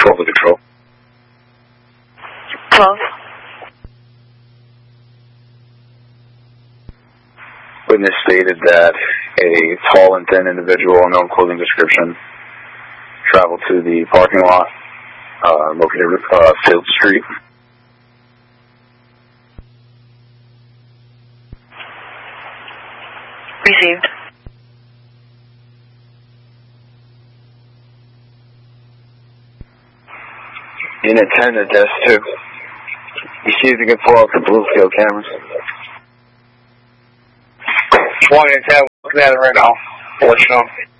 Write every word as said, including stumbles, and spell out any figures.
twelve to control. twelve. Witness stated that a tall and thin individual, unknown clothing description, traveled to the parking lot uh, located at uh, Field Street. Received. In attendant, desk two. You see if you can pull out the Bluefield cameras. twenty and ten, looking at it right now. I'll let you know.